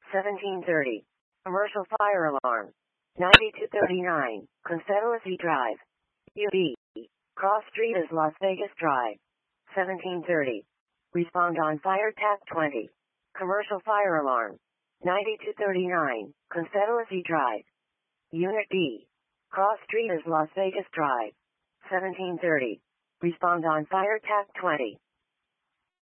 1730. Commercial fire alarm. 9239. Confederacy Drive. UB. Cross Street is Las Vegas Drive. 1730. Respond on fire tap 20. Commercial fire alarm. 9239. Confederacy Drive. Unit B. Cross Street is Las Vegas Drive. 1730. Respond on fire tap 20.